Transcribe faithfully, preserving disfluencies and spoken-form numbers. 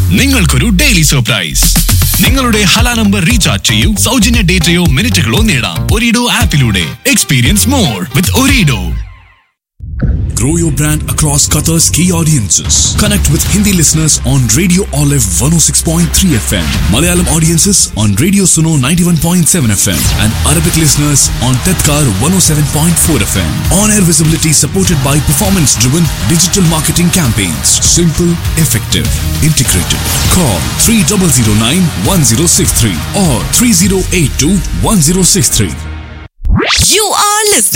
നിങ്ങൾക്കൊരു daily surprise. നിങ്ങളുടെ Hala number recharge ചെയ്യൂ, സൗജന്യ ഡേറ്റയോ മിനിറ്റുകളോ നേടാം ഒരിഡോ ആപ്പിലൂടെ. Experience more with ഒരിഡോ. Grow your brand across Qatar's key audiences. Connect with Hindi listeners on Radio Olive one oh six point three F M, Malayalam audiences on Radio Suno ninety-one point seven F M, and Arabic listeners on Tedkar one oh seven point four F M. On-air visibility supported by performance-driven digital marketing campaigns. Simple, effective, integrated. Call three zero zero nine one zero six three or three zero eight two one zero six three. You are listening